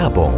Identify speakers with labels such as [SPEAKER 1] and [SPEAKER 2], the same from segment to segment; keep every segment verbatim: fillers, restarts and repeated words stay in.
[SPEAKER 1] Werbung.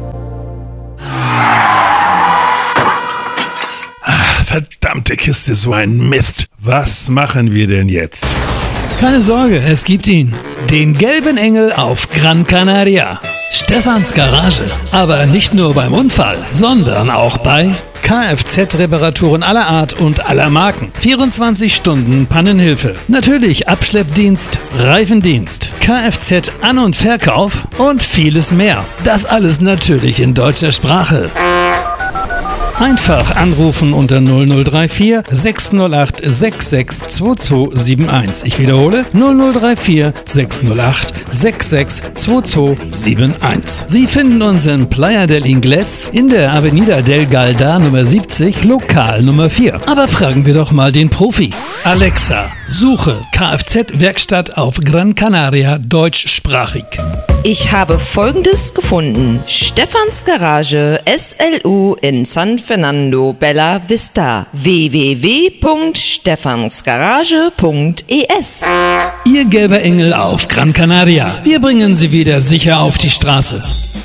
[SPEAKER 2] Verdammte Kiste, so ein Mist. Was machen wir denn jetzt?
[SPEAKER 3] Keine Sorge, es gibt ihn. Den gelben Engel auf Gran Canaria. Stefans Garage. Aber nicht nur beim Unfall, sondern auch bei Kfz-Reparaturen aller Art und aller Marken. vierundzwanzig Stunden Pannenhilfe. Natürlich Abschleppdienst, Reifendienst, Kfz-An- und Verkauf und vieles mehr. Das alles natürlich in deutscher Sprache. Einfach anrufen unter null null drei vier sechs null acht sechs sechs zwei zwei sieben eins. Ich wiederhole null null drei vier sechs null acht sechs sechs zwei zwei sieben eins. Sie finden uns in Playa del Ingles in der Avenida del Galda Nummer siebzig, Lokal Nummer vier. Aber fragen wir doch mal den Profi. Alexa, suche Kfz-Werkstatt auf Gran Canaria deutschsprachig.
[SPEAKER 4] Ich habe Folgendes gefunden. Stefans Garage S L U in San Fernando Bella Vista. w w w punkt stefansgarage punkt e s.
[SPEAKER 3] Ihr gelber Engel auf Gran Canaria. Wir bringen Sie wieder sicher auf die Straße.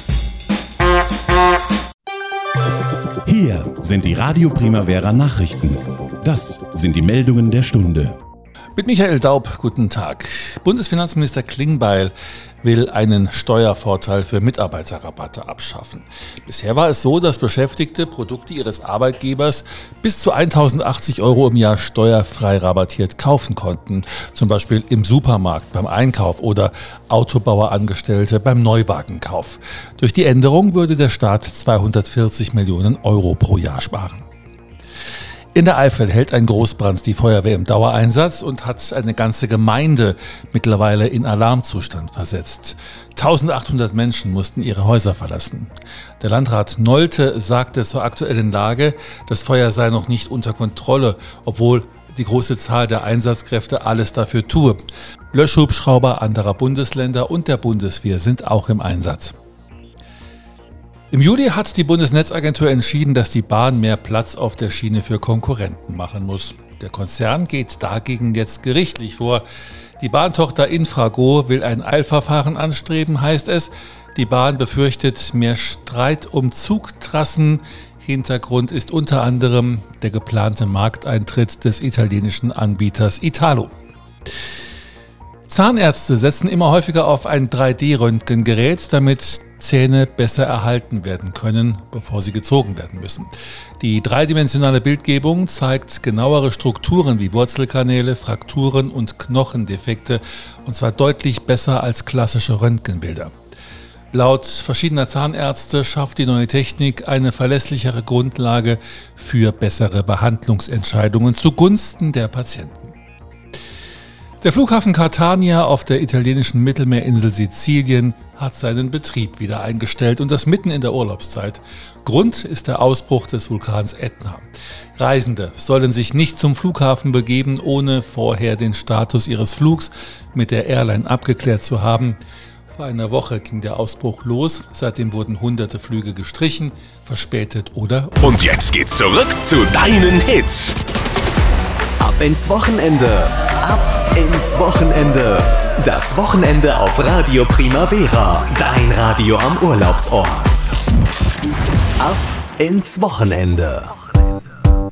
[SPEAKER 1] Hier sind die Radio Primavera Nachrichten. Das sind die Meldungen der Stunde.
[SPEAKER 5] Mit Michael Daub, guten Tag. Bundesfinanzminister Klingbeil will einen Steuervorteil für Mitarbeiterrabatte abschaffen. Bisher war es so, dass Beschäftigte Produkte ihres Arbeitgebers bis zu tausendachtzig Euro im Jahr steuerfrei rabattiert kaufen konnten. Zum Beispiel im Supermarkt beim Einkauf oder Autobauerangestellte beim Neuwagenkauf. Durch die Änderung würde der Staat zweihundertvierzig Millionen Euro pro Jahr sparen. In der Eifel hält ein Großbrand die Feuerwehr im Dauereinsatz und hat eine ganze Gemeinde mittlerweile in Alarmzustand versetzt. eintausendachthundert Menschen mussten ihre Häuser verlassen. Der Landrat Nolte sagte zur aktuellen Lage, das Feuer sei noch nicht unter Kontrolle, obwohl die große Zahl der Einsatzkräfte alles dafür tue. Löschhubschrauber anderer Bundesländer und der Bundeswehr sind auch im Einsatz. Im Juli hat die Bundesnetzagentur entschieden, dass die Bahn mehr Platz auf der Schiene für Konkurrenten machen muss. Der Konzern geht dagegen jetzt gerichtlich vor. Die Bahntochter Infrago will ein Eilverfahren anstreben, heißt es. Die Bahn befürchtet mehr Streit um Zugtrassen. Hintergrund ist unter anderem der geplante Markteintritt des italienischen Anbieters Italo. Zahnärzte setzen immer häufiger auf ein drei D Röntgengerät, damit Zähne besser erhalten werden können, bevor sie gezogen werden müssen. Die dreidimensionale Bildgebung zeigt genauere Strukturen wie Wurzelkanäle, Frakturen und Knochendefekte, und zwar deutlich besser als klassische Röntgenbilder. Laut verschiedener Zahnärzte schafft die neue Technik eine verlässlichere Grundlage für bessere Behandlungsentscheidungen zugunsten der Patienten. Der Flughafen Catania auf der italienischen Mittelmeerinsel Sizilien hat seinen Betrieb wieder eingestellt, und das mitten in der Urlaubszeit. Grund ist der Ausbruch des Vulkans Ätna. Reisende sollen sich nicht zum Flughafen begeben, ohne vorher den Status ihres Flugs mit der Airline abgeklärt zu haben. Vor einer Woche ging der Ausbruch los. Seitdem wurden hunderte Flüge gestrichen, verspätet oder...
[SPEAKER 1] Und jetzt geht's zurück zu deinen Hits. Ab ins Wochenende. Ab ins Wochenende. Das Wochenende auf Radio Primavera. Dein Radio am Urlaubsort. Ab ins Wochenende.